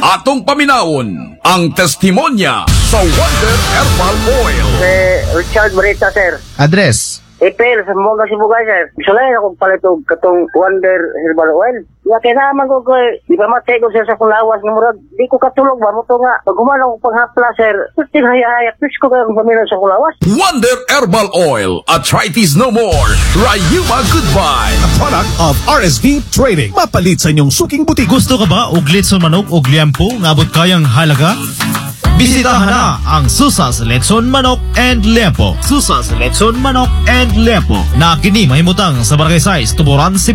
Atong paminawon ang testimonya sa Wonder Herbal Oil. Richard Marita, sir. Address. Ipil, sa mga Sibugay, sir. Gusto lang akong palitog katong Wonder Herbal Oil. Nga kailangan ko di pa matay ko sir sa kulawas ng murag. Di ko katulog ba mo to nga. Pag umalaw ko panghapla, sir. Puting hayahayat. Please ko kayong pamilya sa kulawas. Wonder Herbal Oil. Arthritis no more. Rayuma goodbye. A product of RSV Trading. Mapalit sa inyong suking butik. Gusto ka ba og litson manok og liempo nga abot kayang halaga? Bisitahan na ang Susas Letson Manok and Liempo. Susas Letson Manok and Liempo na kini mahimutang sa Barangay 6, Tuburan,